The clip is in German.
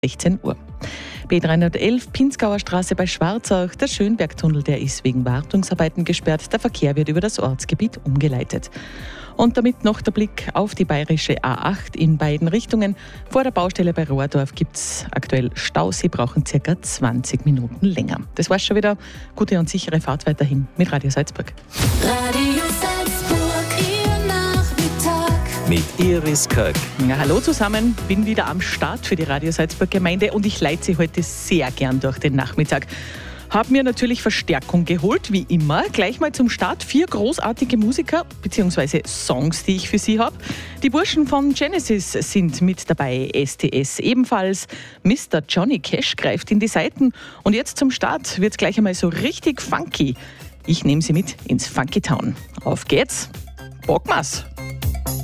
16 Uhr. B311 Pinzgauer Straße bei Schwarzach. Der Schönbergtunnel, der ist wegen Wartungsarbeiten gesperrt. Der Verkehr wird über das Ortsgebiet umgeleitet. Und damit noch der Blick auf die bayerische A8 in beiden Richtungen. Vor der Baustelle bei Rohrdorf gibt es aktuell Stau. Sie brauchen ca. 20 Minuten länger. Das war's schon wieder. Gute und sichere Fahrt weiterhin mit Radio Salzburg. Radio Salzburg, Ihr Nachmittag. Mit Iris Köck. Ja, hallo zusammen, bin wieder am Start für die Radio Salzburg Gemeinde und ich leite Sie heute sehr gern durch den Nachmittag. Hab mir natürlich Verstärkung geholt, wie immer. Gleich mal zum Start 4 großartige Musiker bzw. Songs, die ich für Sie habe. Die Burschen von Genesis sind mit dabei, STS ebenfalls. Mr. Johnny Cash greift in die Saiten und jetzt zum Start wird's gleich einmal so richtig funky. Ich nehme Sie mit ins Funky Town. Auf geht's, Bockmas!